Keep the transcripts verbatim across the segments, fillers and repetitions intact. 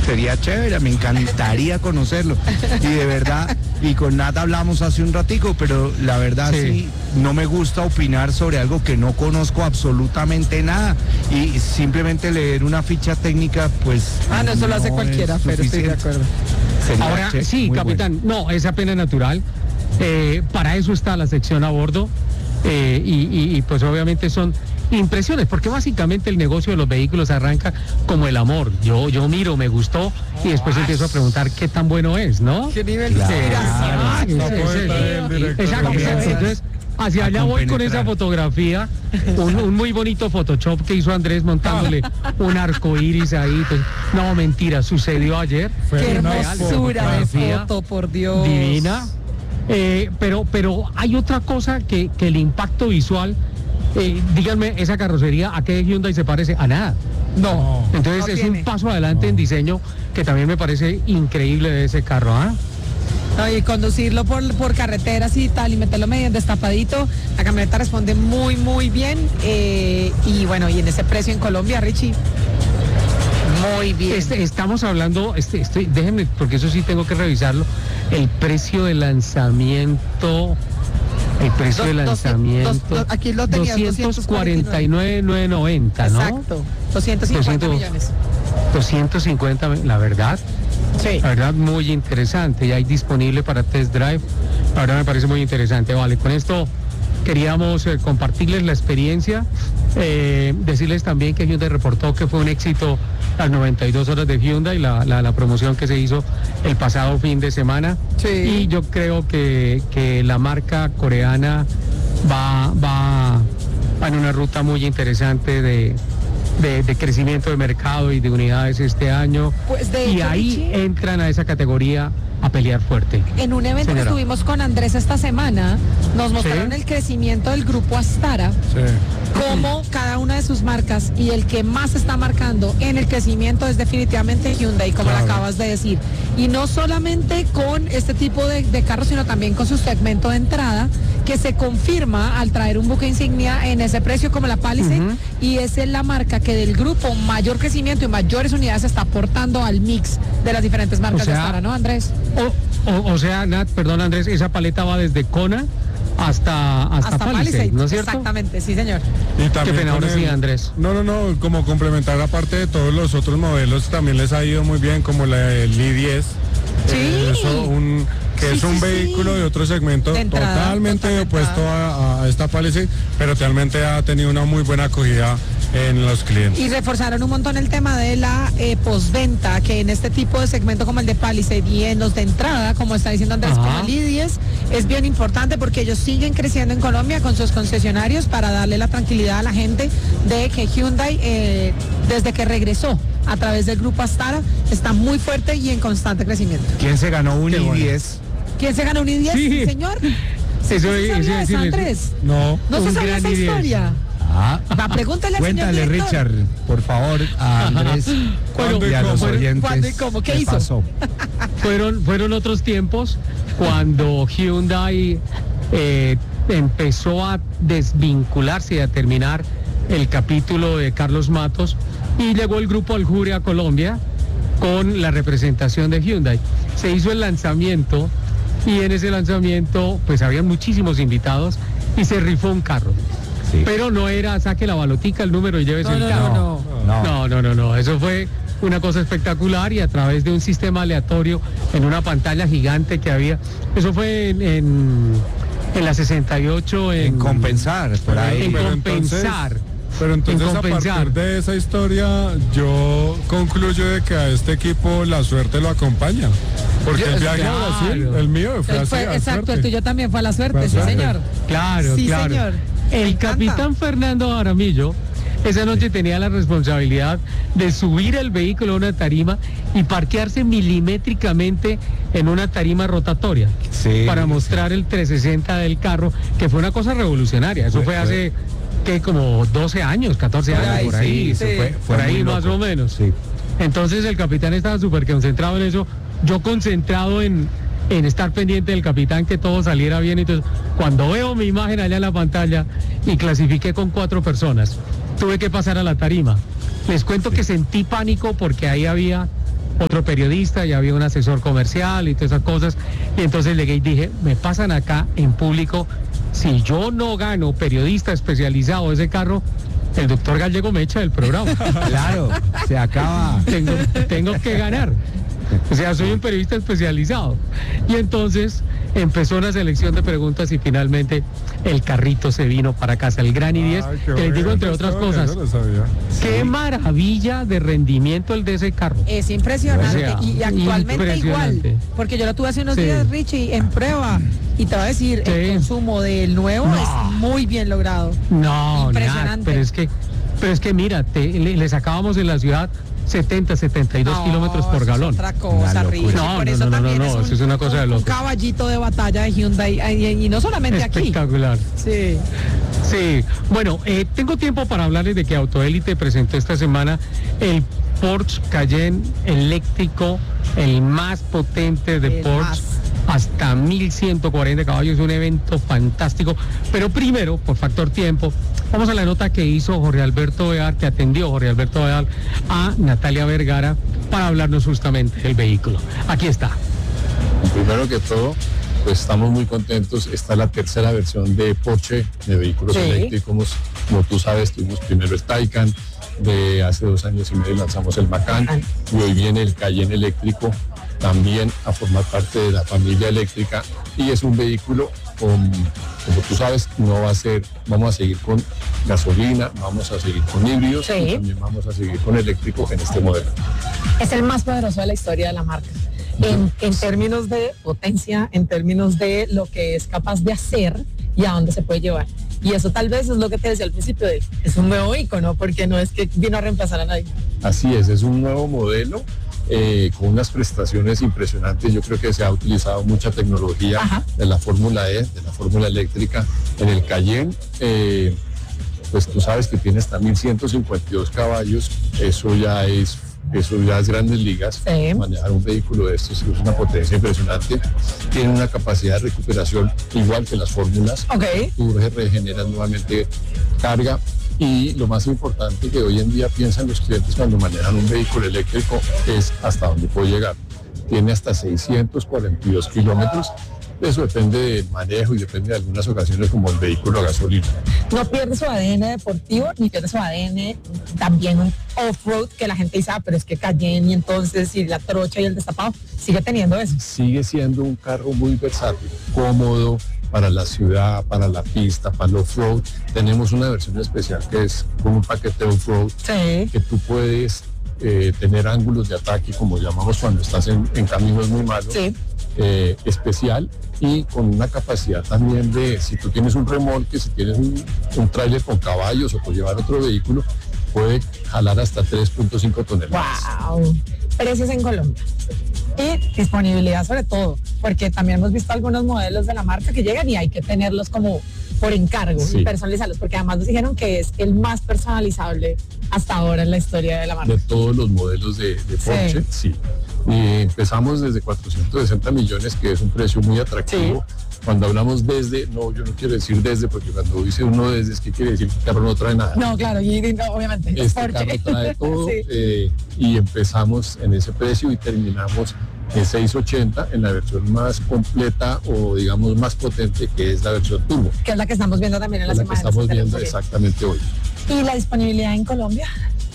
sería chévere, me encantaría conocerlo. Y de verdad, y con Nat hablamos hace un ratico, pero la verdad sí. sí, no me gusta opinar sobre algo que no conozco absolutamente nada. Y simplemente leer una ficha técnica, pues... Ah, no, eso no lo hace cualquiera, pero estoy de acuerdo. Sería Ahora, che, sí, capitán, bueno. no, es apenas natural. Eh, para eso está la sección a bordo. Eh, y, y, y pues obviamente son impresiones, porque básicamente el negocio de los vehículos arranca como el amor. Yo yo miro, me gustó y después oh, empiezo a preguntar qué tan bueno es, ¿no? ¿Qué nivel de inspiración? Exacto. Entonces, hacia allá voy con esa fotografía, un, un muy bonito Photoshop que hizo Andrés montándole un arco iris ahí. Pues, no, mentira, sucedió ayer. Qué hermosura de foto, por Dios. Divina. Eh, pero, pero hay otra cosa que, que el impacto visual, eh, díganme, esa carrocería, ¿a qué Hyundai se parece? A nada. No. Entonces no es tiene. un paso adelante no. en diseño que también me parece increíble de ese carro, ¿ah? ¿eh? No, y conducirlo por, por carreteras y tal, y meterlo medio destapadito, la camioneta responde muy, muy bien. Eh, y bueno, y en ese precio en Colombia, Richie. Muy bien. Este, estamos hablando, este, estoy, déjenme, porque eso sí tengo que revisarlo, el precio de lanzamiento, el precio dos, de lanzamiento, dos, dos, aquí lo tenías, doscientos cuarenta y nueve mil novecientos noventa, ¿no? Exacto, doscientos cincuenta millones. doscientos cincuenta, la verdad, sí. La verdad muy interesante, y hay disponible para test drive, la verdad me parece muy interesante. Vale, con esto queríamos eh, compartirles la experiencia, eh, decirles también que Hyundai reportó que fue un éxito las noventa y dos horas de Hyundai, la, la, la promoción que se hizo el pasado fin de semana. Sí. Y yo creo que, que la marca coreana va, va, va en una ruta muy interesante de, de, de crecimiento de mercado y de unidades este año. Pues de y hecho, ahí Richie, entran a esa categoría a pelear fuerte. En un evento Señora. que estuvimos con Andrés esta semana, nos mostraron ¿Sí? el crecimiento del grupo Astara, Sí. cómo cada una de sus marcas, y el que más está marcando en el crecimiento es definitivamente Hyundai, como Claro. lo acabas de decir. Y no solamente con este tipo de, de carros, sino también con su segmento de entrada, que se confirma al traer un buque insignia en ese precio como la Palisade, Uh-huh. y esa es la marca que del grupo mayor crecimiento y mayores unidades está aportando al mix de las diferentes marcas O sea, de Astara, ¿no, Andrés? O, o, o sea, Nat, perdón Andrés, esa paleta va desde Kona hasta, hasta, Hasta Palisade, Palisade, ¿no es cierto? exactamente, sí señor. Y también Qué pena, con ahora el- sí, Andrés. No, no, no, como complementar aparte de todos los otros modelos, también les ha ido muy bien, como la el i diez. Sí. Eh, eso, un, que Sí, es un sí, vehículo sí. de otro segmento, De entrada, totalmente totalmente opuesto a, a esta Palisade, pero realmente ha tenido una muy buena acogida en los clientes. Y reforzaron un montón el tema de la eh, postventa, que en este tipo de segmento como el de Palisade y en los de entrada, como está diciendo Andrés, Ajá. como el i diez, es bien importante porque ellos siguen creciendo en Colombia con sus concesionarios para darle la tranquilidad a la gente de que Hyundai, eh, desde que regresó a través del grupo Astara, está muy fuerte y en constante crecimiento. ¿Quién se ganó un Qué i bueno. diez? ¿Quién se ganó un i diez, Sí. señor? Eso, ¿No se eso sabía iba a esa, decirle, Andrés? No. ¿No se un sabía gran esa i diez. historia? Ah, Va, pregúntale al señor cuéntale, director. Richard, por favor, a Andrés Bueno, y a los ¿cuándo y oyentes. ¿Cuándo y cómo? ¿Qué ¿qué hizo? pasó? Fueron, fueron otros tiempos cuando Hyundai eh, empezó a desvincularse y a terminar el capítulo de Carlos Matos, y llegó el grupo Aljuria a Colombia con la representación de Hyundai. Se hizo el lanzamiento y en ese lanzamiento pues habían muchísimos invitados y se rifó un carro. Sí. Pero no era saque la balotica, el número y llévese No, el no, carro. no, no. No, no, no, no, eso fue una cosa espectacular, y a través de un sistema aleatorio en una pantalla gigante que había, eso fue en, en, en la sesenta y ocho, en, En compensar, por ahí. en Pero compensar. entonces- Pero entonces En a compensar. partir de esa historia yo concluyo de que a este equipo la suerte lo acompaña. Porque Yo- el viaje claro. a Brasil, el mío fue Él así, fue- a exacto, suerte. el tuyo también fue a la suerte, Fue a sí suerte. señor. Claro, Sí, claro. señor. Me El encanta. capitán Fernando Jaramillo esa noche tenía la responsabilidad de subir el vehículo a una tarima y parquearse milimétricamente en una tarima rotatoria, Sí, para sí. mostrar el trescientos sesenta del carro, que fue una cosa revolucionaria. Eso Fue- fue hace que como doce años, catorce Por años, ahí, por ahí, sí, eso sí. fue, Fue por ahí muy más loco. o menos. Sí. Entonces el capitán estaba súper concentrado en eso, yo concentrado en, en estar pendiente del capitán, que todo saliera bien. Entonces, cuando veo mi imagen allá en la pantalla y clasifiqué con cuatro personas, tuve que pasar a la tarima. Les cuento que sentí pánico porque ahí había otro periodista y había un asesor comercial y todas esas cosas. Y entonces llegué y dije, me pasan acá en público, si yo no gano periodista especializado de ese carro, el doctor Gallego me echa del programa. Claro, se acaba. Tengo, tengo que ganar. O sea, soy un periodista especializado. Y entonces empezó una selección de preguntas y finalmente el carrito se vino para casa, el Granny diez, Ay, que les digo entre otras cosas, no lo sabía. qué maravilla de rendimiento el de ese carro. Es impresionante, O sea, y actualmente igual, impresionante. porque yo lo tuve hace unos Sí. días, Richie, en prueba, y te voy a decir, Sí. el consumo del nuevo No. es muy bien logrado. No, Impresionante. nada, pero es que, pero es que mira, te, le, le sacábamos en la ciudad setenta, setenta y dos No, kilómetros por eso galón. Es otra cosa, Una Richie. locura. No, Por no, eso no, no, también no, es un, eso es una cosa de un- un locos. caballito de batalla de Hyundai y, y no solamente aquí. Espectacular. Sí. Sí, bueno, eh, tengo tiempo para hablarles de que Autoélite presentó esta semana el Porsche Cayenne eléctrico, el más potente de El Porsche, más. hasta mil ciento cuarenta caballos, un evento fantástico. Pero primero, por factor tiempo, vamos a la nota que hizo Jorge Alberto Beal, que atendió Jorge Alberto Beal a Natalia Vergara para hablarnos justamente del vehículo. Aquí está. Primero que todo, pues estamos muy contentos. Esta es la tercera versión de Porsche de vehículos Sí. eléctricos. Como tú sabes, tuvimos primero el Taycan, de hace dos años y medio lanzamos el Macan, Macan. y hoy viene el Cayenne eléctrico también a formar parte de la familia eléctrica, y es un vehículo con, como tú sabes, no va a ser, vamos a seguir con gasolina, vamos a seguir con híbridos, Sí. y también vamos a seguir con eléctrico en este modelo. Es el más poderoso de la historia de la marca. En, en términos de potencia, en términos de lo que es capaz de hacer y a dónde se puede llevar. Y eso tal vez es lo que te decía al principio, de, es un nuevo icono, porque no es que vino a reemplazar a nadie. Así es, es un nuevo modelo eh, con unas prestaciones impresionantes. Yo creo que se ha utilizado mucha tecnología Ajá. de la Fórmula E, de la Fórmula eléctrica en el Cayenne. Eh, pues tú sabes que tiene hasta mil ciento cincuenta y dos caballos, eso ya es, eso ya es grandes ligas. Sí. Manejar un vehículo de estos es una potencia impresionante. Tiene una capacidad de recuperación igual que las fórmulas. Ok. Tú regeneras nuevamente carga, y lo más importante que hoy en día piensan los clientes cuando manejan un vehículo eléctrico es hasta dónde puede llegar. Tiene hasta seiscientos cuarenta y dos kilómetros. Eso depende del manejo y depende de algunas ocasiones como el vehículo a gasolina. No pierde su A D N deportivo, ni pierde su A D N también un off-road, que la gente dice, ah, pero es que Cayenne y entonces y la trocha y el destapado, sigue teniendo eso. Sigue siendo un carro muy versátil, cómodo para la ciudad, para la pista, para el off-road. Tenemos una versión especial que es con un paquete off-road, Sí. que tú puedes eh, tener ángulos de ataque, como llamamos cuando estás en, en caminos muy malos, Sí. eh, especial, y con una capacidad también de, si tú tienes un remolque, si tienes un, un tráiler con caballos o por llevar otro vehículo, puede jalar hasta tres punto cinco toneladas. Wow. Precios en Colombia. Y disponibilidad sobre todo, porque también hemos visto algunos modelos de la marca que llegan y hay que tenerlos como por encargo Sí. y personalizarlos, porque además nos dijeron que es el más personalizable hasta ahora en la historia de la marca. De todos los modelos de, de Porsche, sí. Y empezamos desde cuatrocientos sesenta millones, que es un precio muy atractivo. Cuando hablamos desde, no, yo no quiero decir desde, porque cuando dice uno desde, es que quiere decir que el carro no trae nada. No, claro, y, y no, obviamente. es Este Porsche. carro trae todo, Sí. eh, y empezamos en ese precio y terminamos en seiscientos ochenta en la versión más completa o digamos más potente, que es la versión turbo, Que es la que estamos viendo también en es las la que imágenes. estamos que viendo tenemos aquí. exactamente hoy. ¿Y la disponibilidad en Colombia?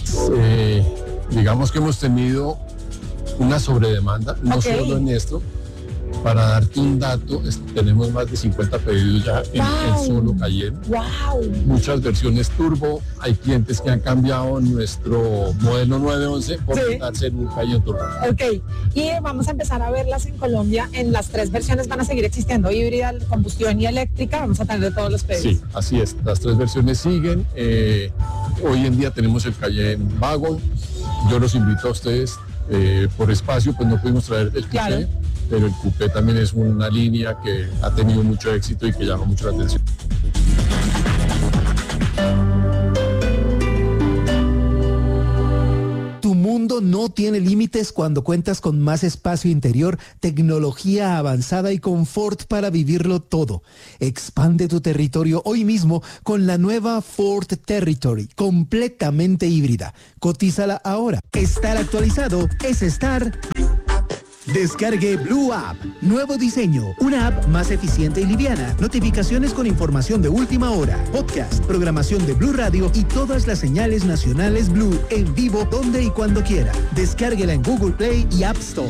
Eh, digamos que hemos tenido una sobredemanda, no Ok. solo en esto. Para darte un dato, es- tenemos más de cincuenta pedidos ya en, en Wow. solo Cayenne. ¡Wow! Muchas versiones turbo. Hay clientes que han cambiado nuestro modelo nueve once por Sí. montarse en un Cayenne turbo. Ok, y vamos a empezar a verlas en Colombia. En las tres versiones van a seguir existiendo, híbrida, combustión y eléctrica. Vamos a tener de todos los pedidos. Sí, así es. Las tres versiones siguen. Eh, hoy en día tenemos el Cayenne Wagon. Yo los invito a ustedes. Eh, por espacio, pues no pudimos traer el coupé, Claro. pero el coupé también es una línea que ha tenido mucho éxito y que llama mucho la atención. Tu mundo mundo no tiene límites cuando cuentas con más espacio interior, tecnología avanzada y confort para vivirlo todo. Expande tu territorio hoy mismo con la nueva Ford Territory, completamente híbrida. Cotízala ahora. Estar actualizado es estar... Descargue Blue App. Nuevo diseño. Una app más eficiente y liviana. Notificaciones con información de última hora. Podcast, programación de Blue Radio y todas las señales nacionales Blue en vivo donde y cuando quiera. Descárguela en Google Play y App Store.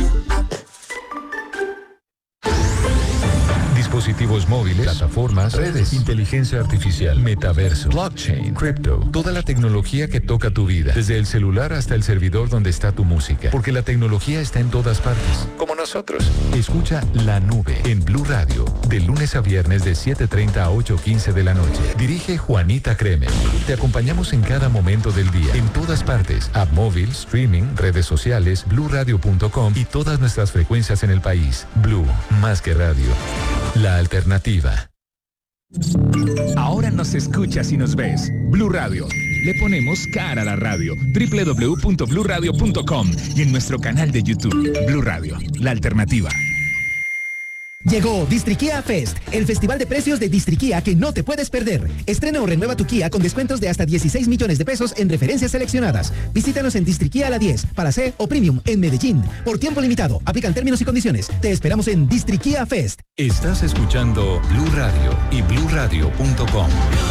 Dispositivos móviles, plataformas, redes, inteligencia artificial, metaverso, blockchain, cripto, toda la tecnología que toca tu vida, desde el celular hasta el servidor donde está tu música, porque la tecnología está en todas partes, como nosotros. Escucha La Nube en Blue Radio, de lunes a viernes de siete treinta a ocho quince de la noche. Dirige Juanita Kremer. Te acompañamos en cada momento del día, en todas partes, app móvil, streaming, redes sociales, blue radio punto com y todas nuestras frecuencias en el país. Blue, más que radio. La alternativa. Ahora nos escuchas y nos ves. Blue Radio. Le ponemos cara a la radio. doble u doble u doble u punto blue radio punto com y en nuestro canal de YouTube. Blue Radio, la alternativa. Llegó Distrikia Fest, el festival de precios de Distrikia que no te puedes perder. Estrena o renueva tu Kia con descuentos de hasta dieciséis millones de pesos en referencias seleccionadas. Visítanos en Distrikia a la diez, para C o Premium en Medellín. Por tiempo limitado, aplican términos y condiciones. Te esperamos en Distrikia Fest. Estás escuchando Blue Radio y blue radio punto com.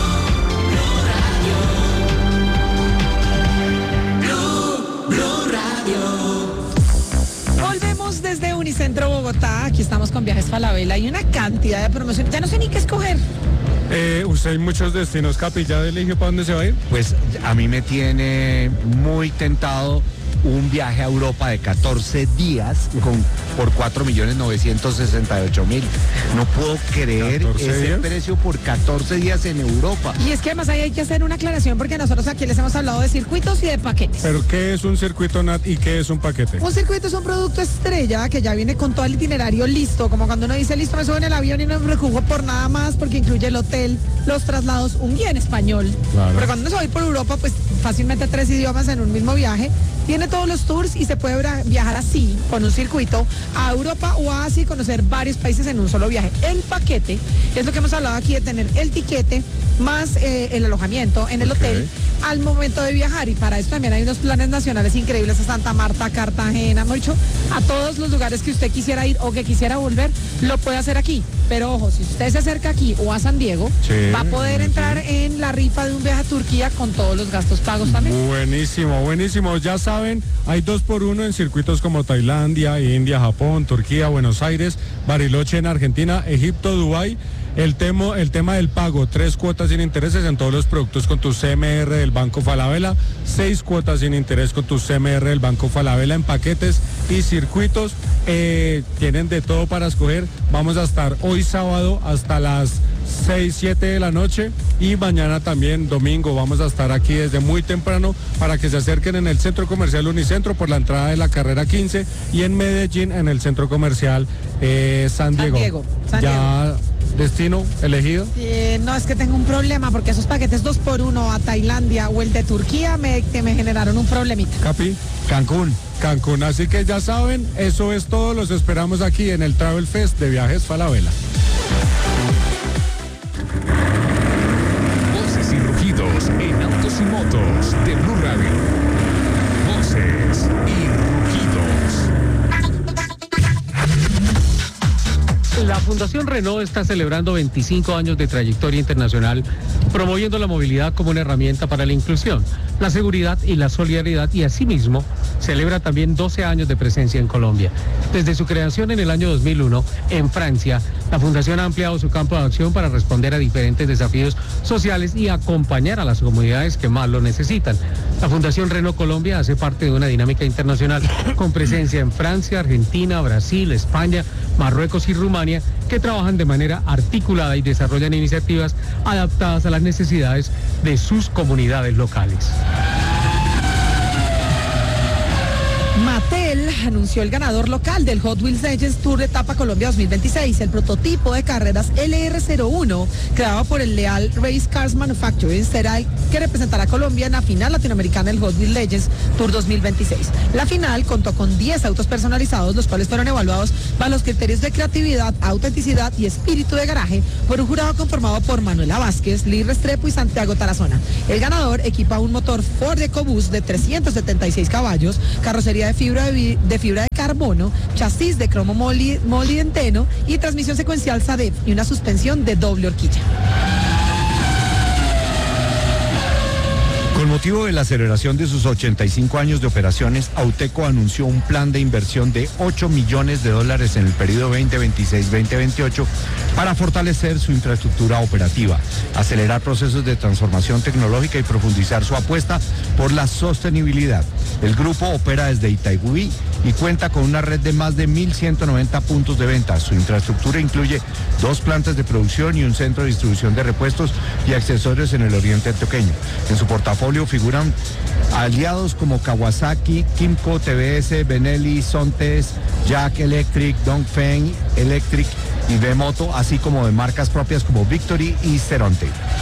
Volvemos desde Unicentro Bogotá. Aquí estamos con Viajes Falabella y una cantidad de promociones. Ya no sé ni qué escoger. Eh, ¿Usted hay muchos destinos, Capi? ¿Ya eligió para dónde se va a ir? Pues a mí me tiene muy tentado un viaje a Europa de catorce días con, por cuatro millones novecientos sesenta y ocho mil. No puedo creer ese días? precio por catorce días en Europa. Y es que además ahí hay que hacer una aclaración porque nosotros aquí les hemos hablado de circuitos y de paquetes. ¿Pero qué es un circuito, Nat, y qué es un paquete? Un circuito es un producto estrella que ya viene con todo el itinerario listo, como cuando uno dice listo, me subo en el avión y no me preocupo por nada más porque incluye el hotel, los traslados, un guía en español. Claro. Pero cuando uno se va a ir por Europa, pues fácilmente tres idiomas en un mismo viaje. Tiene todos los tours y se puede viajar así, con un circuito, a Europa o a Asia y conocer varios países en un solo viaje. El paquete es lo que hemos hablado aquí de tener el tiquete más eh, el alojamiento en el okay. hotel al momento de viajar. Y para eso también hay unos planes nacionales increíbles a Santa Marta, Cartagena, mucho, a todos los lugares que usted quisiera ir o que quisiera volver, lo puede hacer aquí. Pero ojo, si usted se acerca aquí o a San Diego, sí, va a poder entrar sí. en la rifa de un viaje a Turquía con todos los gastos pagos también. Buenísimo, buenísimo. Ya saben, hay dos por uno en circuitos como Tailandia, India, Japón, Turquía, Buenos Aires, Bariloche en Argentina, Egipto, Dubái. El tema, el tema del pago, tres cuotas sin intereses en todos los productos con tu C M R del Banco Falabella, seis cuotas sin interés con tu C M R del Banco Falabella en paquetes y circuitos. Eh, tienen de todo para escoger. Vamos a estar hoy sábado hasta las seis, siete de la noche y mañana también domingo vamos a estar aquí desde muy temprano para que se acerquen en el Centro Comercial Unicentro por la entrada de la carrera quince y en Medellín en el Centro Comercial eh, San Diego. San Diego. San ya Diego. ¿Destino elegido? Eh, no, es que tengo un problema porque esos paquetes dos por uno a Tailandia o el de Turquía me, que me generaron un problemita. Capi. Cancún. Cancún, así que ya saben, eso es todo, los esperamos aquí en el Travel Fest de Viajes Falabella. Voces y rugidos en autos y motos de Blue Radio. Voces y rugidos. La Fundación Renault está celebrando veinticinco años de trayectoria internacional, promoviendo la movilidad como una herramienta para la inclusión, la seguridad y la solidaridad, y asimismo celebra también doce años de presencia en Colombia. Desde su creación en el año dos mil uno en Francia, la Fundación ha ampliado su campo de acción para responder a diferentes desafíos sociales y acompañar a las comunidades que más lo necesitan. La Fundación Renault Colombia hace parte de una dinámica internacional con presencia en Francia, Argentina, Brasil, España, Marruecos y Rumania, que trabajan de manera articulada y desarrollan iniciativas adaptadas a las necesidades de sus comunidades locales. Mattel anunció el ganador local del Hot Wheels Legends Tour de Etapa Colombia dos mil veintiséis. El prototipo de carreras L R cero uno, creado por el Leal Race Cars Manufacturing, será el que representará a Colombia en la final latinoamericana del Hot Wheels Legends Tour dos mil veintiséis. La final contó con diez autos personalizados, los cuales fueron evaluados bajo los criterios de creatividad, autenticidad y espíritu de garaje por un jurado conformado por Manuela Vázquez, Lee Restrepo y Santiago Tarazona. El ganador equipa un motor Ford EcoBoost de trescientos setenta y seis caballos, carrocería de fibra de, de fibra de carbono, chasis de cromo moli, molibdeno y transmisión secuencial S A D E F y una suspensión de doble horquilla. Con motivo de la celebración de sus ochenta y cinco años de operaciones, Auteco anunció un plan de inversión de ocho millones de dólares en el periodo veinte veintiséis veinte veintiocho para fortalecer su infraestructura operativa, acelerar procesos de transformación tecnológica y profundizar su apuesta por la sostenibilidad. El grupo opera desde Itaiguí y cuenta con una red de más de mil ciento noventa puntos de venta. Su infraestructura incluye dos plantas de producción y un centro de distribución de repuestos y accesorios en el oriente antioqueño. En su portafolio figuran aliados como Kawasaki, Kimco, T V S, Benelli, Sontes, Jack Electric, Dongfeng Electric y B-Moto, así como de marcas propias como Victory y Ceronte.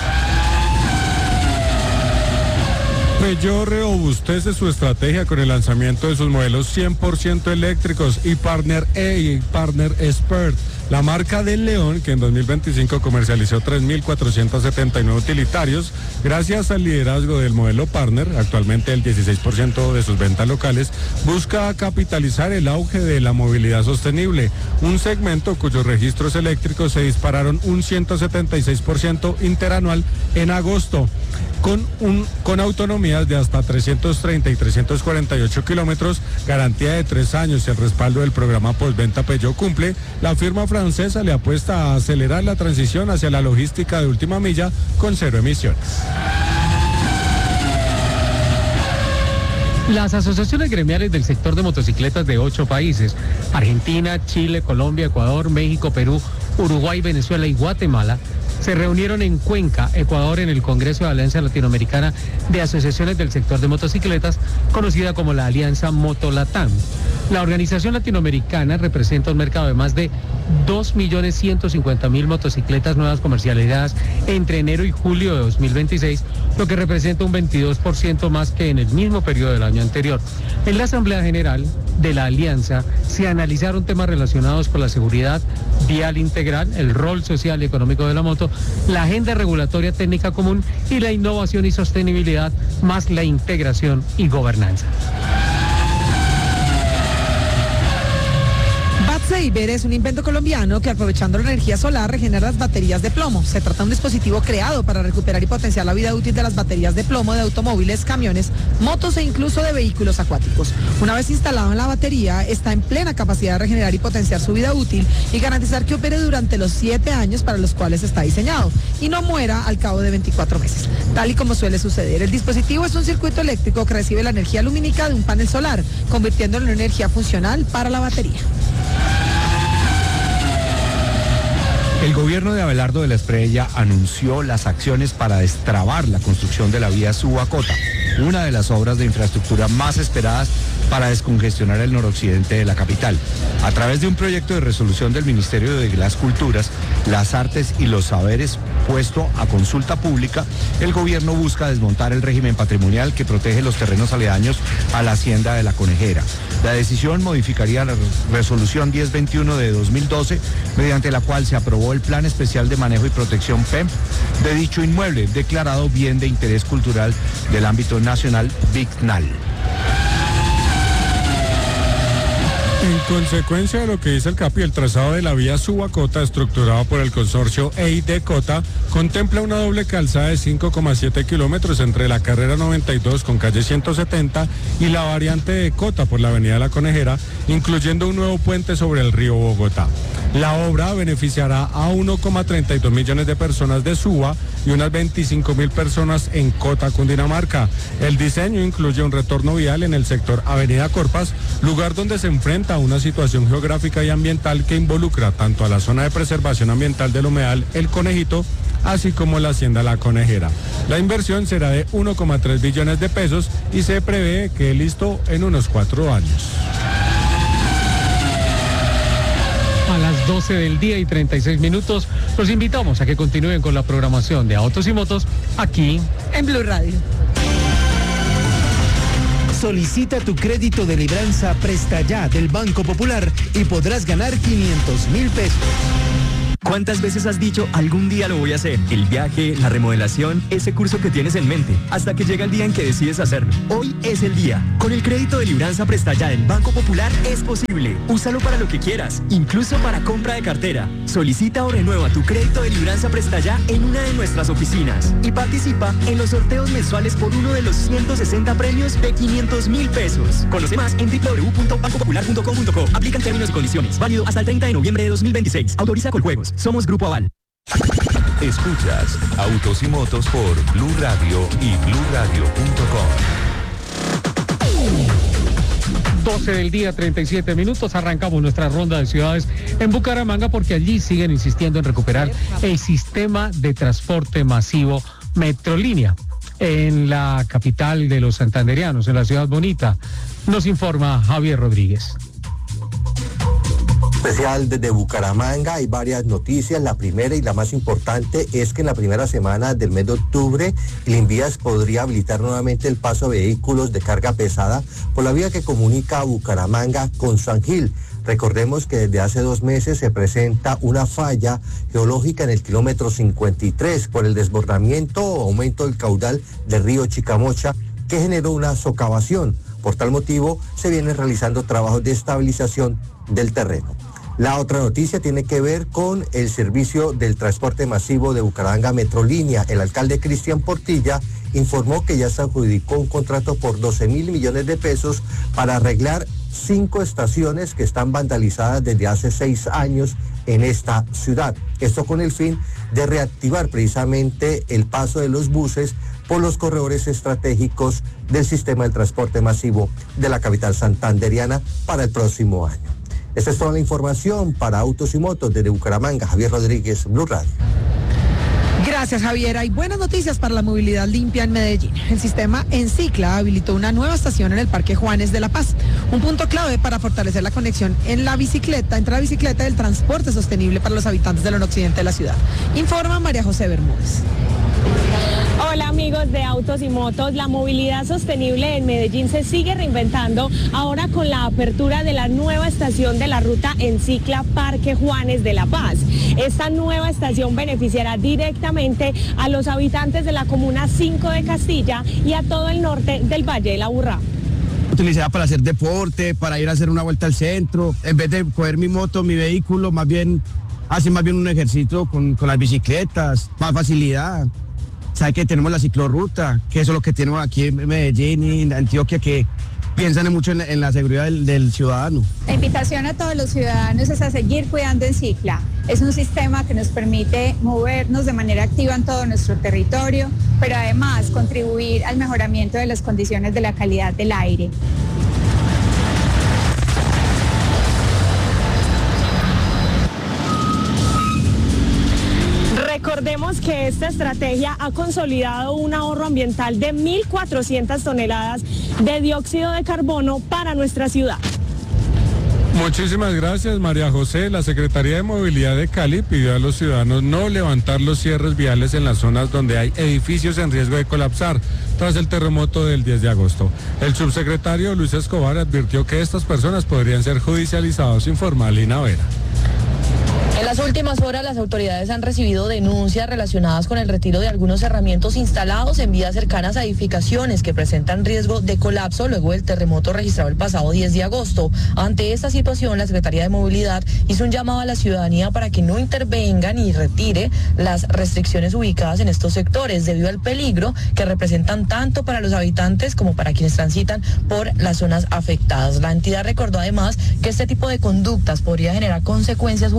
Peugeot robustece su estrategia con el lanzamiento de sus modelos cien por ciento eléctricos y Partner E y Partner Expert. La marca del León, que en dos mil veinticinco comercializó tres mil cuatrocientos setenta y nueve utilitarios, gracias al liderazgo del modelo Partner, actualmente el dieciséis por ciento de sus ventas locales, busca capitalizar el auge de la movilidad sostenible, un segmento cuyos registros eléctricos se dispararon un ciento setenta y seis por ciento interanual en agosto. Con, un, con autonomías de hasta trescientos treinta y trescientos cuarenta y ocho kilómetros, garantía de tres años y el respaldo del programa postventa Peugeot cumple, la firma francesa le apuesta a acelerar la transición hacia la logística de última milla con cero emisiones. Las asociaciones gremiales del sector de motocicletas de ocho países, Argentina, Chile, Colombia, Ecuador, México, Perú, Uruguay, Venezuela y Guatemala, se reunieron en Cuenca, Ecuador, en el Congreso de Alianza Latinoamericana de Asociaciones del Sector de Motocicletas, conocida como la Alianza Motolatam. La organización latinoamericana representa un mercado de más de dos millones ciento cincuenta mil motocicletas nuevas comercializadas entre enero y julio de dos mil veintiséis, lo que representa un veintidós por ciento más que en el mismo periodo del año anterior. En la Asamblea General de la Alianza se analizaron temas relacionados con la seguridad vial integral, el rol social y económico de la moto, la agenda regulatoria técnica común y la innovación y sostenibilidad, más la integración y gobernanza. Saber es un invento colombiano que, aprovechando la energía solar, regenera las baterías de plomo. Se trata de un dispositivo creado para recuperar y potenciar la vida útil de las baterías de plomo de automóviles, camiones, motos e incluso de vehículos acuáticos. Una vez instalado en la batería, está en plena capacidad de regenerar y potenciar su vida útil y garantizar que opere durante los siete años para los cuales está diseñado y no muera al cabo de veinticuatro meses, tal y como suele suceder. El dispositivo es un circuito eléctrico que recibe la energía lumínica de un panel solar, convirtiéndolo en energía funcional para la batería. El gobierno de Abelardo de la Espriella anunció las acciones para destrabar la construcción de la vía Suba-Cota, una de las obras de infraestructura más esperadas para descongestionar el noroccidente de la capital. A través de un proyecto de resolución del Ministerio de las Culturas, las Artes y los Saberes puesto a consulta pública, el gobierno busca desmontar el régimen patrimonial que protege los terrenos aledaños a la hacienda de La Conejera. La decisión modificaría la resolución diez veintiuno de dos mil doce, mediante la cual se aprobó el Plan Especial de Manejo y Protección P E M de dicho inmueble, declarado bien de interés cultural del ámbito nacional, BICNAL. En consecuencia de lo que dice el CAPI, el trazado de la vía Suba-Cota, estructurado por el consorcio E I D Cota, contempla una doble calzada de cinco coma siete kilómetros entre la carrera noventa y dos con calle ciento setenta y la variante de Cota por la avenida La Conejera, incluyendo un nuevo puente sobre el río Bogotá. La obra beneficiará a uno coma treinta y dos millones de personas de Suba y unas veinticinco mil personas en Cota, Cundinamarca. El diseño incluye un retorno vial en el sector Avenida Corpas, lugar donde se enfrenta a una situación geográfica y ambiental que involucra tanto a la zona de preservación ambiental del humedal El Conejito, así como la hacienda La Conejera. La inversión será de uno coma tres billones de pesos y se prevé que listo en unos cuatro años. doce del día y treinta y seis minutos. Los invitamos a que continúen con la programación de Autos y Motos aquí en Blue Radio. Solicita tu crédito de libranza Presta Ya del Banco Popular y podrás ganar quinientos mil pesos. ¿Cuántas veces has dicho algún día lo voy a hacer? El viaje, la remodelación, ese curso que tienes en mente, hasta que llega el día en que decides hacerlo. Hoy es el día. Con el crédito de libranza Presta Ya del Banco Popular es posible. Úsalo para lo que quieras, incluso para compra de cartera. Solicita o renueva tu crédito de libranza Presta Ya en una de nuestras oficinas y participa en los sorteos mensuales por uno de los ciento sesenta premios de quinientos mil pesos. Conoce más en doble u doble u doble u punto banco popular punto com punto co. Aplican términos y condiciones. Válido hasta el treinta de noviembre de dos mil veintiséis. Autoriza Coljuegos. Somos Grupo Aval. Escuchas Autos y Motos por Blue Radio y blue radio punto com. doce del día, treinta y siete minutos. Arrancamos nuestra ronda de ciudades en Bucaramanga porque allí siguen insistiendo en recuperar el sistema de transporte masivo Metrolínea en la capital de los santanderianos, en la ciudad bonita. Nos informa Javier Rodríguez. Especial desde Bucaramanga hay varias noticias. La primera y la más importante es que en la primera semana del mes de octubre el Invías podría habilitar nuevamente el paso de vehículos de carga pesada por la vía que comunica a Bucaramanga con San Gil. Recordemos que desde hace dos meses se presenta una falla geológica en el kilómetro cincuenta y tres por el desbordamiento o aumento del caudal del río Chicamocha que generó una socavación. Por tal motivo se vienen realizando trabajos de estabilización del terreno. La otra noticia tiene que ver con el servicio del transporte masivo de Bucaramanga Metrolínea. El alcalde Cristian Portilla informó que ya se adjudicó un contrato por doce mil millones de pesos para arreglar cinco estaciones que están vandalizadas desde hace seis años en esta ciudad. Esto con el fin de reactivar precisamente el paso de los buses por los corredores estratégicos del sistema del transporte masivo de la capital santanderiana para el próximo año. Esta es toda la información para Autos y Motos desde Bucaramanga. Javier Rodríguez, Blue Radio. Gracias, Javier. Hay buenas noticias para la movilidad limpia en Medellín. El sistema Encicla habilitó una nueva estación en el Parque Juanes de La Paz, un punto clave para fortalecer la conexión en la bicicleta, entre la bicicleta y el transporte sostenible para los habitantes del noroccidente de la ciudad. Informa María José Bermúdez. Hola amigos de Autos y Motos, la movilidad sostenible en Medellín se sigue reinventando ahora con la apertura de la nueva estación de la ruta Encicla Parque Juanes de La Paz. Esta nueva estación beneficiará directamente a los habitantes de la comuna cinco de Castilla y a todo el norte del Valle de la Aburrá. Utilizada para hacer deporte, para ir a hacer una vuelta al centro, en vez de coger mi moto, mi vehículo, más bien hace más bien un ejercicio con, con las bicicletas, más facilidad. Sabe que tenemos la ciclorruta, que eso es lo que tenemos aquí en Medellín y en Antioquia, que piensan mucho en, en la seguridad del, del ciudadano. La invitación a todos los ciudadanos es a seguir cuidando Encicla. Es un sistema que nos permite movernos de manera activa en todo nuestro territorio, pero además contribuir al mejoramiento de las condiciones de la calidad del aire. Recordemos que esta estrategia ha consolidado un ahorro ambiental de mil cuatrocientas toneladas de dióxido de carbono para nuestra ciudad. Muchísimas gracias, María José. La Secretaría de Movilidad de Cali pidió a los ciudadanos no levantar los cierres viales en las zonas donde hay edificios en riesgo de colapsar tras el terremoto del diez de agosto. El subsecretario Luis Escobar advirtió que estas personas podrían ser judicializados, informa Lina Vera. En las últimas horas, las autoridades han recibido denuncias relacionadas con el retiro de algunos cerramientos instalados en vías cercanas a edificaciones que presentan riesgo de colapso luego del terremoto registrado el pasado diez de agosto. Ante esta situación, la Secretaría de Movilidad hizo un llamado a la ciudadanía para que no intervengan y retire las restricciones ubicadas en estos sectores debido al peligro que representan tanto para los habitantes como para quienes transitan por las zonas afectadas. La entidad recordó además que este tipo de conductas podría generar consecuencias judiciales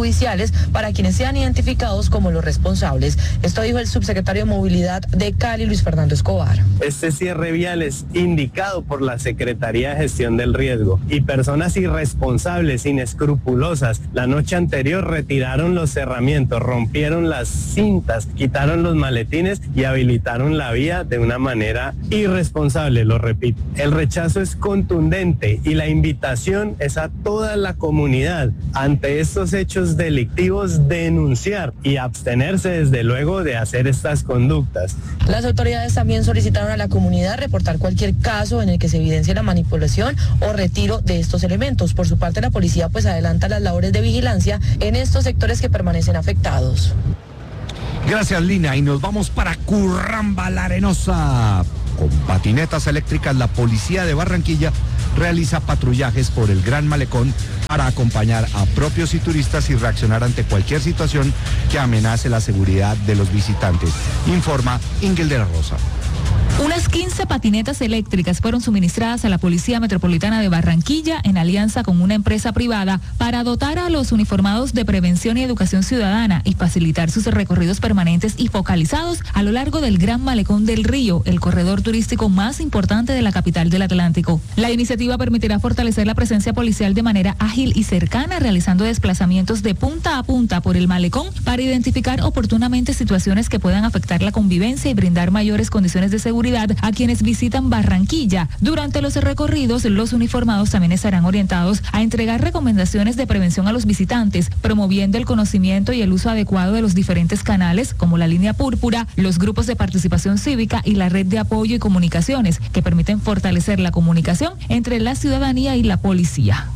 sanciones para quienes sean identificados como los responsables. Esto dijo el subsecretario de Movilidad de Cali, Luis Fernando Escobar. Este cierre vial es indicado por la Secretaría de Gestión del Riesgo y personas irresponsables, inescrupulosas, la noche anterior retiraron los cerramientos, rompieron las cintas, quitaron los maletines y habilitaron la vía de una manera irresponsable, lo repito. El rechazo es contundente y la invitación es a toda la comunidad ante estos hechos delictivos denunciar y abstenerse desde luego de hacer estas conductas. Las autoridades también solicitaron a la comunidad reportar cualquier caso en el que se evidencie la manipulación o retiro de estos elementos. Por su parte, la policía pues adelanta las labores de vigilancia en estos sectores que permanecen afectados. Gracias, Lina, y nos vamos para Curramba la Arenosa. Con patinetas eléctricas, la policía de Barranquilla realiza patrullajes por el Gran Malecón para acompañar a propios y turistas y reaccionar ante cualquier situación que amenace la seguridad de los visitantes. Informa Ingel de la Rosa. Unas quince patinetas eléctricas fueron suministradas a la Policía Metropolitana de Barranquilla en alianza con una empresa privada para dotar a los uniformados de prevención y educación ciudadana y facilitar sus recorridos permanentes y focalizados a lo largo del Gran Malecón del Río, el corredor turístico más importante de la capital del Atlántico. La iniciativa permitirá fortalecer la presencia policial de manera ágil y cercana, realizando desplazamientos de punta a punta por el malecón para identificar oportunamente situaciones que puedan afectar la convivencia y brindar mayores condiciones de seguridad a quienes visitan Barranquilla. Durante los recorridos, los uniformados también estarán orientados a entregar recomendaciones de prevención a los visitantes, promoviendo el conocimiento y el uso adecuado de los diferentes canales, como la línea púrpura, los grupos de participación cívica y la red de apoyo y comunicaciones, que permiten fortalecer la comunicación entre la ciudadanía y la policía.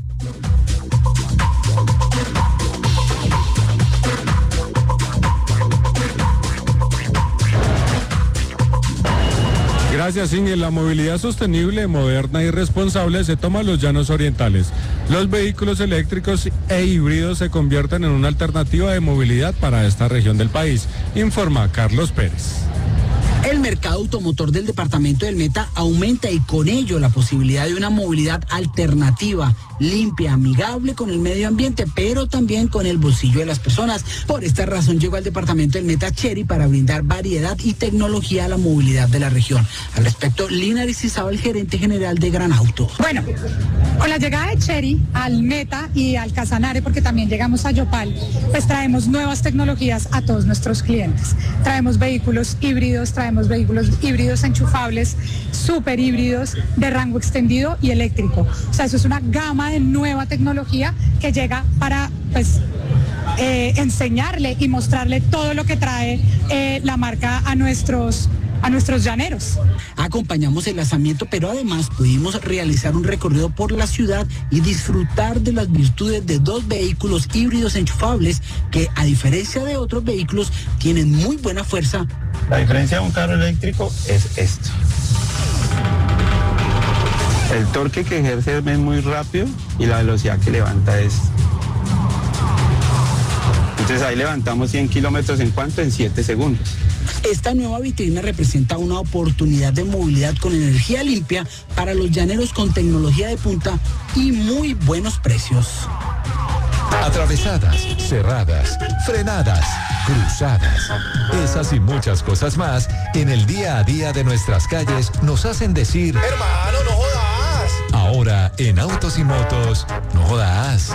Gracias, Ingrid. La movilidad sostenible, moderna y responsable se toma en los llanos orientales. Los vehículos eléctricos e híbridos se convierten en una alternativa de movilidad para esta región del país, informa Carlos Pérez. El mercado automotor del departamento del Meta aumenta y con ello la posibilidad de una movilidad alternativa, limpia, amigable con el medio ambiente, pero también con el bolsillo de las personas. Por esta razón llegó al departamento del Meta Chery para brindar variedad y tecnología a la movilidad de la región. Al respecto, Lina Aristizábal, el gerente general de Gran Auto. Bueno, con la llegada de Chery al Meta y al Casanare, porque también llegamos a Yopal, pues traemos nuevas tecnologías a todos nuestros clientes. Traemos vehículos híbridos, traemos vehículos híbridos enchufables, super híbridos, de rango extendido y eléctrico. O sea, eso es una gama de nueva tecnología que llega para, pues, eh, enseñarle y mostrarle todo lo que trae eh, la marca a nuestros a nuestros llaneros. Acompañamos el lanzamiento, pero además pudimos realizar un recorrido por la ciudad y disfrutar de las virtudes de dos vehículos híbridos enchufables que, a diferencia de otros vehículos, tienen muy buena fuerza. La diferencia de un carro eléctrico es esto. El torque que ejerce es muy rápido y la velocidad que levanta es... Entonces ahí levantamos cien kilómetros en cuánto, en siete segundos. Esta nueva vitrina representa una oportunidad de movilidad con energía limpia para los llaneros con tecnología de punta y muy buenos precios. Atravesadas, cerradas, frenadas, cruzadas. Esas y muchas cosas más en el día a día de nuestras calles nos hacen decir: hermano, no jodas. Ahora en Autos y Motos, no jodas.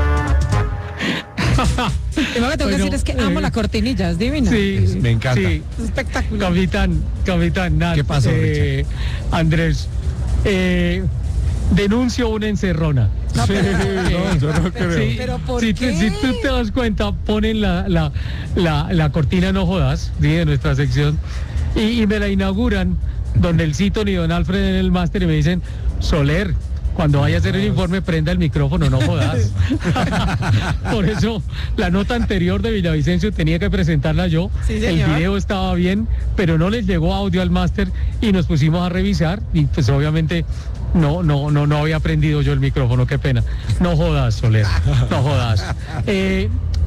Lo que tengo que decir es que amo la cortinilla, es divina. Sí, me encanta. Sí. Es espectacular. Capitán, capitán, Nat, ¿Qué pasó, eh, Andrés? Eh, denuncio una encerrona. No, pero, no, yo no creo. Sí, ¿Pero por si, qué? si tú te das cuenta, ponen la, la, la, la cortina No Jodas, ¿sí?, de nuestra sección, y, y me la inauguran don Nelsito y don Alfred en el máster y me dicen: Soler, cuando vaya a hacer el informe, prenda el micrófono, no jodas. Por eso, la nota anterior de Villavicencio tenía que presentarla yo. Sí, el señor. video estaba bien, pero no les llegó audio al máster y nos pusimos a revisar y pues obviamente no, no, no, no había prendido yo el micrófono, qué pena. No jodas, Soler, no jodas. Eh,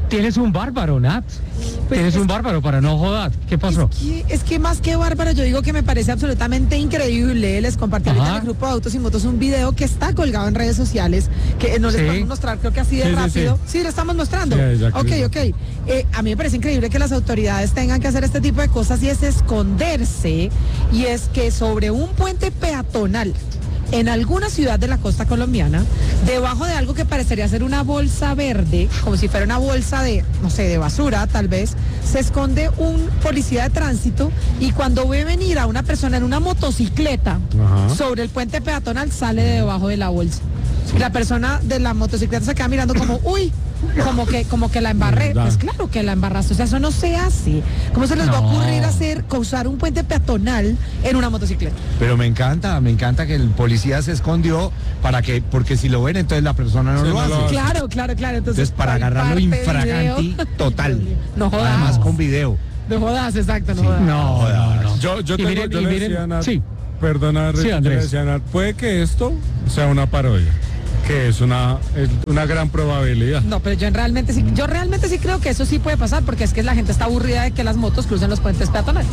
tienes un bárbaro, Nat. Pues tienes es- un bárbaro para no joder. ¿Qué pasó? Es que, es que más que bárbaro, yo digo que me parece absolutamente increíble. Les compartí ahorita en el grupo de Autos y Motos un video que está colgado en redes sociales, que no les Sí. podemos mostrar, creo que así de Sí, sí, rápido. sí. Sí, lo estamos mostrando. Sí, ya ok, creo. ok. Eh, a mí me parece increíble que las autoridades tengan que hacer este tipo de cosas y es esconderse. Y es que sobre un puente peatonal en alguna ciudad de la costa colombiana, debajo de algo que parecería ser una bolsa verde, como si fuera una bolsa de, no sé, de basura tal vez, se esconde un policía de tránsito y cuando ve venir a una persona en una motocicleta Ajá. sobre el puente peatonal sale de debajo de la bolsa. Y la persona de la motocicleta se queda mirando como, uy, como que, como que la embarré. ¿Verdad? Pues claro que la embarraste, o sea, eso no se hace. ¿Cómo se les va a No. ocurrir hacer, causar un puente peatonal en una motocicleta? Pero me encanta, me encanta que el policía se escondió para que, porque si lo ven, entonces la persona no Sí, lo no hace. lo hace. Claro, claro, claro. Entonces, Entonces, para hay agarrarlo parte de infraganti video. total. No jodas. Además con video. No jodas, exacto, no jodas. No, no, no. Yo, yo Y tengo, miren, yo y le miren, decía a Nat, sí. perdona, Sí, Richie, yo le Andrés. decía a Nat, puede que esto sea una parodia, que es una, es una gran probabilidad. No, pero yo realmente sí, yo realmente sí creo que eso sí puede pasar, porque es que la gente está aburrida de que las motos crucen los puentes peatonales.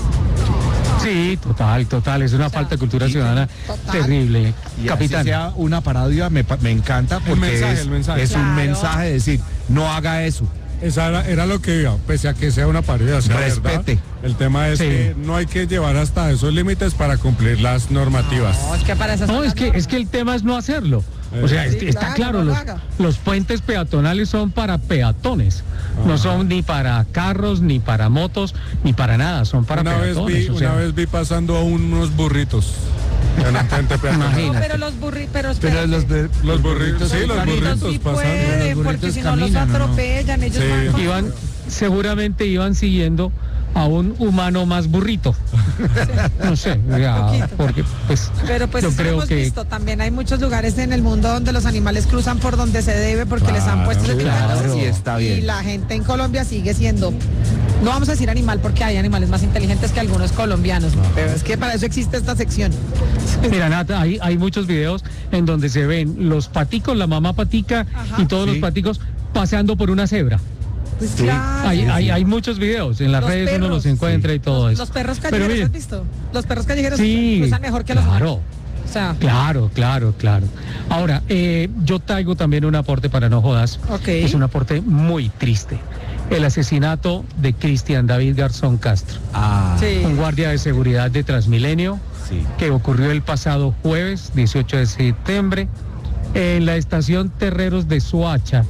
Sí, total, total. Es una falta de cultura ciudadana terrible. Y Capitán. así sea una parodia, me, pa- me encanta porque mensaje, es, el mensaje. es Claro. un mensaje de decir, no haga eso. Esa era, era lo que iba, pese a que sea una parodia, sea Respete. verdad. El tema es Sí. que no hay que llevar hasta esos límites para cumplir las normativas. No, es que para esas No, es que, es que el tema es no hacerlo. O sea, Sí, es- está claro, claro, no lo los, haga. los puentes peatonales son para peatones. No son ni para carros, ni para motos, ni para nada. Son para una vez peatones. vi, o sea, una vez vi pasando a unos burritos en un puente peatonal. Imagínate. No, pero los burritos, pero, Pero espérate. los, de- Los burritos, sí, los caminan. burritos sí pasando. pueden, los porque burritos si no los caminan, ¿o no? atropellan, ellos Sí. van con- iban, seguramente iban siguiendo a un humano más burrito. No sé, ya, Poquito. porque pues Pero pues yo eso lo creo hemos que visto, también hay muchos lugares en el mundo donde los animales cruzan por donde se debe porque les han puesto ese tipo de claro. cosas. Sí, está Y bien. la gente en Colombia sigue siendo, no vamos a decir animal porque hay animales más inteligentes que algunos colombianos, pero es que para eso existe esta sección. Mira, Nata, hay, hay muchos videos en donde se ven los paticos, la mamá patica Ajá. y todos Sí. los paticos paseando por una cebra. Pues Sí. claro. Hay, hay, hay muchos videos, en las Los redes uno perros, los encuentra y todo Los, eso. los perros Pero callejeros, miren, ¿has visto? Los perros callejeros sí, cruzan mejor que los claro. humanos. O sea, Claro, claro, claro. Ahora, eh, yo traigo también un aporte para no jodas. Ok. Es un aporte muy triste. El asesinato de Cristian David Garzón Castro, Ah, sí. un guardia de seguridad de Transmilenio, sí. que ocurrió el pasado jueves, dieciocho de septiembre, en la estación Terreros de Soacha.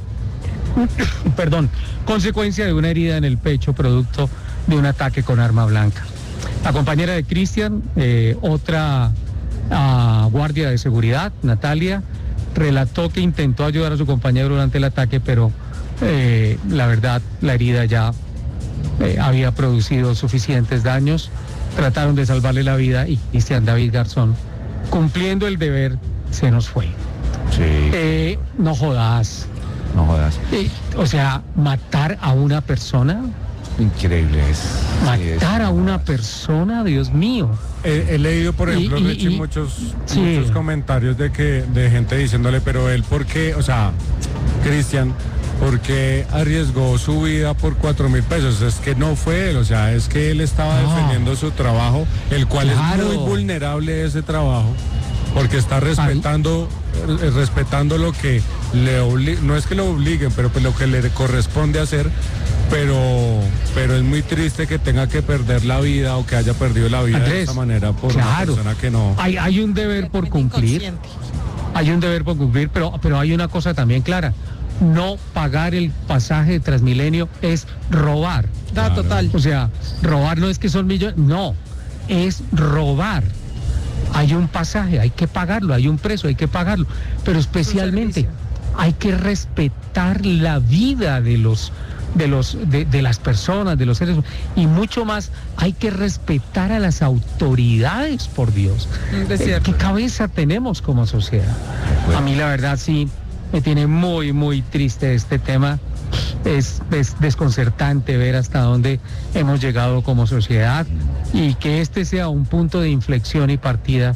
Perdón, consecuencia de una herida en el pecho producto de un ataque con arma blanca. La compañera de Cristian, eh, otra ah, guardia de seguridad, Natalia, relató que intentó ayudar a su compañero durante el ataque, pero eh, la verdad la herida ya eh, había producido suficientes daños. Trataron de salvarle la vida y Cristian David Garzón, cumpliendo el deber, se nos fue. Sí, Eh, no jodas. no jodas. Eh, o sea, matar a una persona, Increíble es. sí, es- matar a una persona, Dios mío. He, he leído, por Y- ejemplo, y- Richie, y- muchos, sí. muchos comentarios de que de gente diciéndole, pero él, ¿por qué? O sea, Cristian, ¿por qué arriesgó su vida por cuatro mil pesos? Es que no fue él, o sea, es que él estaba No. defendiendo su trabajo, el cual Claro. es muy vulnerable ese trabajo, porque está respetando, eh, respetando lo que le obli- no es que lo obliguen, pero pues lo que le corresponde hacer. Pero, pero es muy triste que tenga que perder la vida o que haya perdido la vida de Andrés, esta manera por una claro. persona que no. Hay, hay un deber por cumplir. Inconsciente. Hay un deber por cumplir, pero, pero hay una cosa también clara. No pagar el pasaje de Transmilenio es robar. Da total. O sea, robar no es que son millones, no, es robar. Hay un pasaje, hay que pagarlo, hay un precio, hay que pagarlo. Pero especialmente hay que respetar la vida de los de los de, de las personas, de los seres humanos. Y mucho más, hay que respetar a las autoridades, por Dios. Es Eh, cierto. ¿Qué cabeza tenemos como sociedad? A mí la verdad sí me tiene muy, muy triste este tema. Es, es desconcertante ver hasta dónde hemos llegado como sociedad y que este sea un punto de inflexión y partida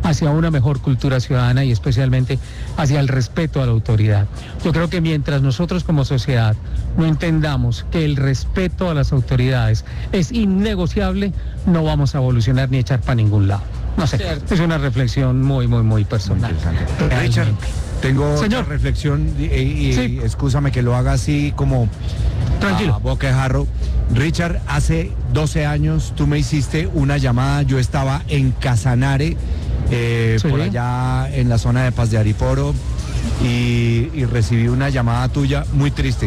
hacia una mejor cultura ciudadana y especialmente hacia el respeto a la autoridad. Yo creo que mientras nosotros como sociedad no entendamos que el respeto a las autoridades es innegociable, no vamos a evolucionar ni echar para ningún lado. No sé, es una reflexión muy, muy, muy personal. Richard, tengo Señor. otra reflexión y, y Sí. excúsame que lo haga así como Tranquilo. a boca de jarro. Richard, hace doce años tú me hiciste una llamada, yo estaba en Casanare, eh, Sí. por allá en la zona de Paz de Ariporo, y, y recibí una llamada tuya muy triste.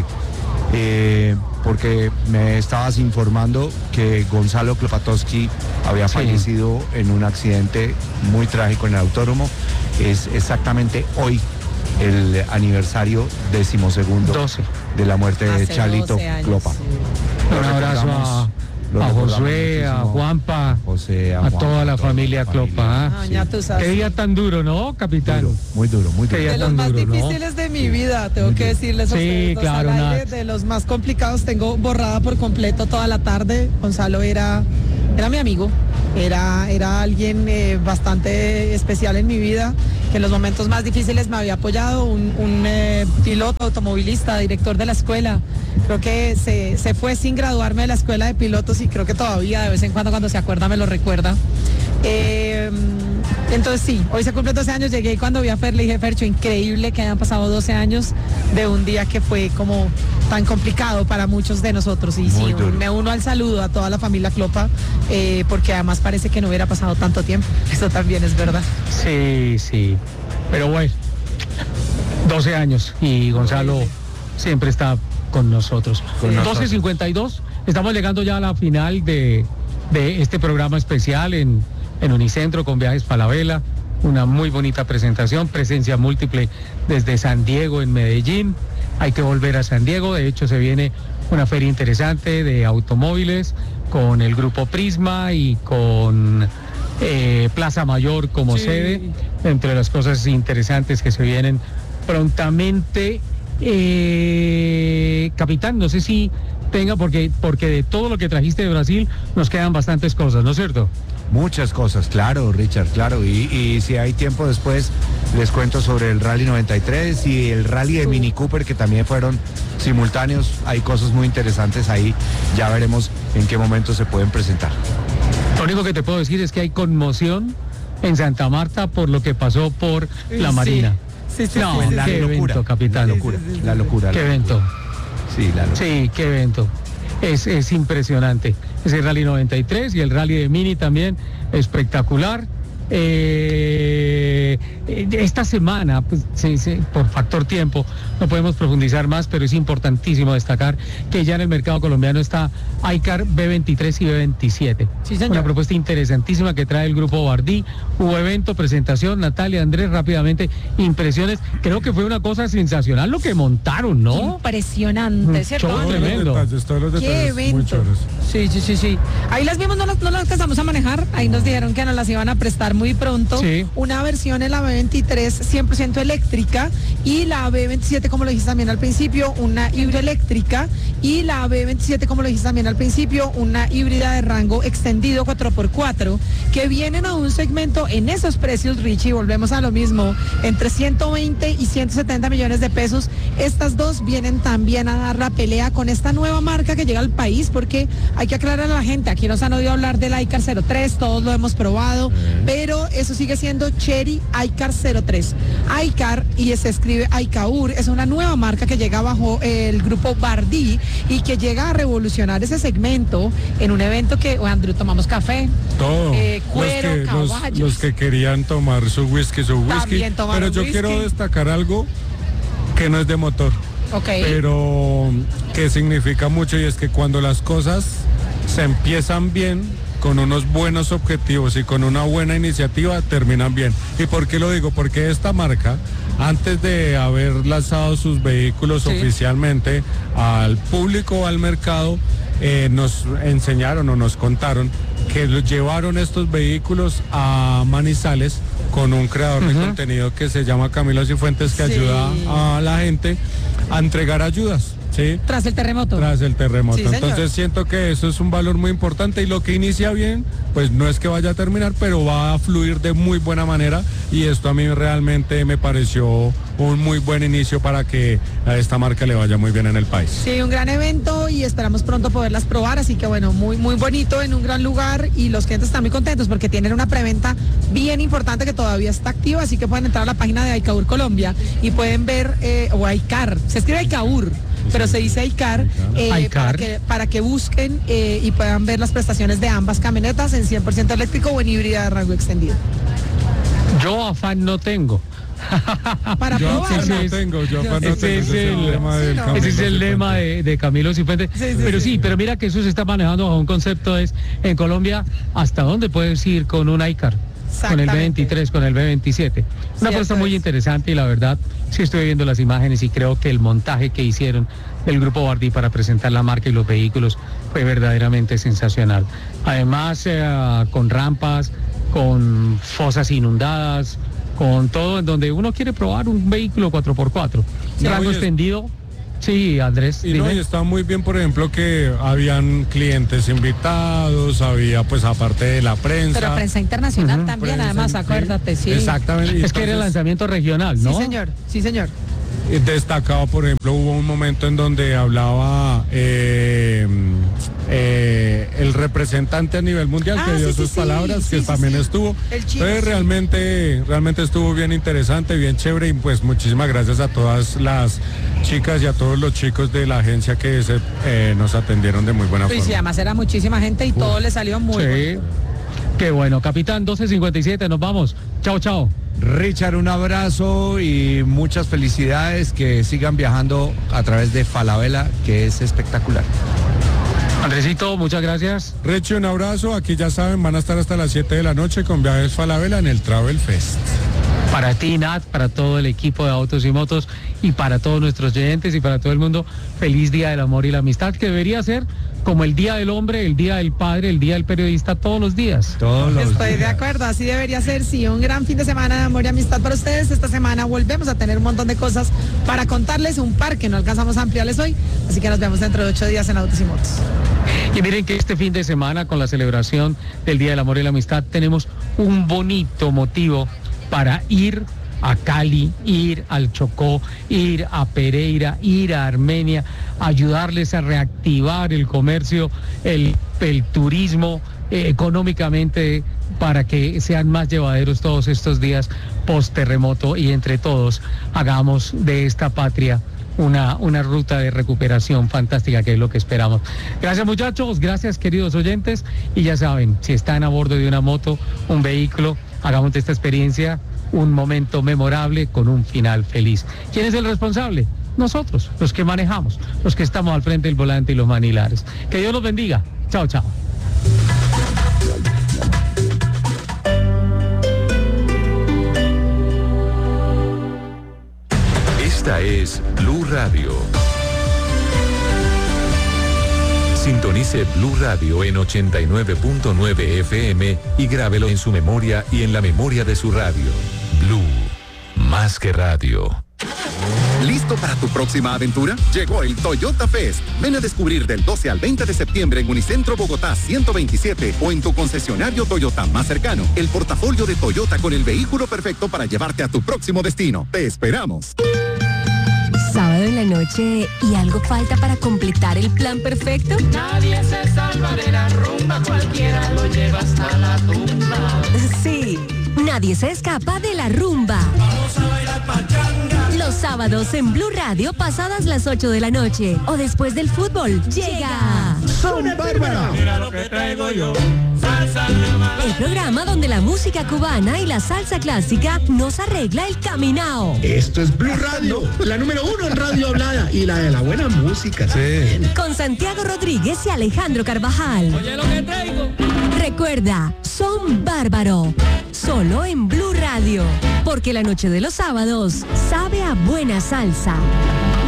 Eh, porque me estabas informando que Gonzalo Klopatowski había Sí. fallecido en un accidente muy trágico en el autódromo. Es exactamente hoy el aniversario decimosegundo doce. de la muerte de Hace Chalito doce años, Clopa. sí. Lo Un abrazo recordamos, a, lo a recordamos Josué, a muchísimo. Juanpa, José, a Juanpa, toda la toda familia la Clopa. ¿ah? No, ya tú sabes. Qué día tan duro, ¿no, capitán? Duro, muy duro, muy Qué duro. día De los tan más duro, ¿no? difíciles de mi vida, tengo que decirles a Sí, ustedes dos claro, al nada. aire, de los más complicados. Tengo borrada por completo toda la tarde. Gonzalo era, era mi amigo, era, era alguien eh, bastante especial en mi vida, que en los momentos más difíciles me había apoyado, un, un eh, piloto automovilista, director de la escuela. Creo que se, se fue sin graduarme de la escuela de pilotos y creo que todavía de vez en cuando cuando se acuerda me lo recuerda. Eh, entonces sí, hoy se cumplen doce años, llegué y cuando vi a Fer le dije, Fercho, increíble que hayan pasado doce años de un día que fue como tan complicado para muchos de nosotros. Y sí, Muy duro. me uno al saludo a toda la familia Clopa, eh, porque además parece que no hubiera pasado tanto tiempo. Eso también es verdad. Sí, sí. Pero bueno, doce años y Gonzalo siempre está con nosotros. Con nosotros. doce cincuenta y dos, estamos llegando ya a la final de, de este programa especial en, en Unicentro con Viajes Falabella. Una muy bonita presentación, presencia múltiple desde San Diego en Medellín. Hay que volver a San Diego, de hecho se viene una feria interesante de automóviles con el grupo Prisma y con eh, Plaza Mayor como Sí. sede, entre las cosas interesantes que se vienen prontamente. Eh, capitán, no sé si tenga, porque, porque de todo lo que trajiste de Brasil nos quedan bastantes cosas, ¿no es cierto? Muchas cosas, claro, Richard, claro. Y, y si hay tiempo después, les cuento sobre el Rally noventa y tres y el Rally de Mini Cooper, que también fueron simultáneos. Hay cosas muy interesantes ahí. Ya veremos en qué momento se pueden presentar. Lo único que te puedo decir es que hay conmoción en Santa Marta por lo que pasó por la Sí. Marina. Sí, sí, No, sí, sí, la qué locura, evento, capitán. La locura, la locura. Qué la evento. locura. Sí, la locura. Sí, qué evento. Es, es impresionante. Ese Rally noventa y tres y el Rally de Mini también, espectacular. Eh, esta semana, pues, sí, sí, por factor tiempo, no podemos profundizar más, pero es importantísimo destacar que ya en el mercado colombiano está iCar B veintitrés y B veintisiete. Sí, señor. Una propuesta interesantísima que trae el grupo Bardí. Hubo evento, presentación, Natalia, Andrés, rápidamente, impresiones. Creo que fue una cosa sensacional lo que montaron, ¿no? Impresionante, ¿cierto? Show Todos los tremendo. detalles, todos los ¡Qué detalles muy evento! chéveres. Sí, sí, sí, sí. Ahí las vimos, no las, no las alcanzamos a manejar. Ahí nos dijeron que nos las iban a prestar muy pronto. Sí. Una versión en la B veintitrés cien por ciento eléctrica y la B veintisiete, como lo dijiste también al principio, una híbrida eléctrica y la B veintisiete, como lo dijiste también al principio, una híbrida de rango extendido cuatro por cuatro que vienen a un segmento en esos precios, Richie, volvemos a lo mismo, entre ciento veinte y ciento setenta millones de pesos. Estas dos vienen también a dar la pelea con esta nueva marca que llega al país, porque hay que aclarar a la gente, aquí nos han oído hablar del iCar cero tres, todos lo hemos probado, pero eso sigue siendo Chery iCar cero tres. iCar, y se escribe iCaur, es una nueva marca que llega bajo el grupo Bardí y que llega a revolucionar ese segmento en un evento que, oh, Andrew, tomamos café, Todo. eh, cuero, los, que, los- caballos. los que querían tomar su whisky, su whisky. También tomaron Pero yo whisky. quiero destacar algo que no es de motor, Ok. pero que significa mucho, y es que cuando las cosas se empiezan bien, con unos buenos objetivos y con una buena iniciativa, terminan bien. ¿Y por qué lo digo? Porque esta marca, antes de haber lanzado sus vehículos Sí. oficialmente al público o al mercado, eh, nos enseñaron o nos contaron que los llevaron estos vehículos a Manizales con un creador de Ujú. contenido que se llama Camilo Cifuentes, que Sí. ayuda a la gente a entregar ayudas. ¿sí? Tras el terremoto. Tras el terremoto. Sí, señor. Entonces siento que eso es un valor muy importante y lo que inicia bien, pues no es que vaya a terminar, pero va a fluir de muy buena manera y esto a mí realmente me pareció un muy buen inicio para que a esta marca le vaya muy bien en el país. Sí, un gran evento y esperamos pronto poderlas probar, así que bueno, muy muy bonito en un gran lugar y los clientes están muy contentos porque tienen una preventa bien importante que todavía está activa, así que pueden entrar a la página de Aicaur Colombia y pueden ver, eh, o Aicar, se escribe Aicaur, pero se dice Aicar, eh, Aicar. Para, que, para que busquen eh, y puedan ver las prestaciones de ambas camionetas en cien por ciento eléctrico o en híbrida de rango extendido. Yo afán no tengo. Para Yo probarla. afán no tengo, yo afán no Ese tengo, es ese es el el, lema del ese Camilo es el Cifuentes. lema de, de Camilo Cifuentes. Sí, sí, pero sí. sí, pero mira que eso se está manejando bajo un concepto es en Colombia hasta dónde puedes ir con un Aicar, con el B veintitrés, con el B veintisiete. Una Cierto apuesta muy es. interesante y la verdad sí estoy viendo las imágenes y creo que el montaje que hicieron del grupo Bardí para presentar la marca y los vehículos fue verdaderamente sensacional. Además eh, con rampas, con fosas inundadas, con todo en donde uno quiere probar un vehículo cuatro por cuatro. No, Rango y es- extendido. Sí, Andrés. Y no, dime. y está muy bien, por ejemplo, que habían clientes invitados, había pues aparte de la prensa. Pero prensa internacional Ujú. también, Prensa, además, sí. acuérdate, sí. Exactamente. y Es que era el entonces, lanzamiento regional, ¿no? Sí, señor, sí, señor. eh, destacado, por ejemplo, hubo un momento en donde hablaba eh, eh, el representante a nivel mundial Ah, que dio sí, sí, sus sí, palabras, sí, que sí, también sí. estuvo. El chino, Entonces sí. realmente, realmente estuvo bien interesante, bien chévere y pues muchísimas gracias a todas las chicas y a todos los chicos de la agencia que se, eh, nos atendieron de muy buena Y sí, forma. además era muchísima gente y todo le salió muy Sí. bonito. Qué bueno, capitán, doce cincuenta y siete, nos vamos. Chao, chao. Richard, un abrazo y muchas felicidades, que sigan viajando a través de Falabella, que es espectacular. Andresito, muchas gracias. Richie, un abrazo, aquí ya saben, van a estar hasta las siete de la noche con Viajes Falabella en el Travel Fest. Para ti, Nat, para todo el equipo de Autos y Motos y para todos nuestros oyentes y para todo el mundo, feliz Día del Amor y la Amistad, que debería ser como el Día del Hombre, el Día del Padre, el Día del Periodista, todos los días. Todos los Estoy de días. acuerdo, así debería ser, sí, un gran fin de semana de amor y amistad para ustedes. Esta semana volvemos a tener un montón de cosas para contarles, un par que no alcanzamos a ampliarles hoy, así que nos vemos dentro de ocho días en Autos y Motos. Y miren que este fin de semana, con la celebración del Día del Amor y la Amistad, tenemos un bonito motivo para ir a Cali, ir al Chocó, ir a Pereira, ir a Armenia, ayudarles a reactivar el comercio, el, el turismo eh, económicamente para que sean más llevaderos todos estos días post terremoto y entre todos hagamos de esta patria una, una ruta de recuperación fantástica, que es lo que esperamos. Gracias muchachos, gracias queridos oyentes, y ya saben, si están a bordo de una moto, un vehículo, hagamos de esta experiencia un momento memorable con un final feliz. ¿Quién es el responsable? Nosotros, los que manejamos, los que estamos al frente del volante y los manilares. Que Dios los bendiga. Chao, chao. Esta es Blue Radio. Sintonice Blue Radio en ochenta y nueve punto nueve F M y grábelo en su memoria y en la memoria de su radio. Blue, más que radio. ¿Listo para tu próxima aventura? Llegó el Toyota Fest. Ven a descubrir del doce al veinte de septiembre en Unicentro Bogotá ciento veintisiete o en tu concesionario Toyota más cercano el portafolio de Toyota con el vehículo perfecto para llevarte a tu próximo destino. Te esperamos. Sábado en la noche y algo falta para completar el plan perfecto. Nadie se salva de la rumba, cualquiera lo lleva hasta la tumba. Sí, nadie se escapa de la rumba. Vamos a bailar pachanga. Los sábados en Blue Radio pasadas las ocho de la noche o después del fútbol llega Son Bárbara. Mira lo que traigo yo. Salsa la mano. el programa donde la música cubana y la salsa clásica nos arregla el caminao. Esto es Blue Radio, la número uno en radio hablada y la de la buena música. Sí. Con Santiago Rodríguez y Alejandro Carvajal. Oye lo que traigo. Recuerda, Son Bárbaro, solo en Blue Radio, porque la noche de los sábados sabe a buena salsa.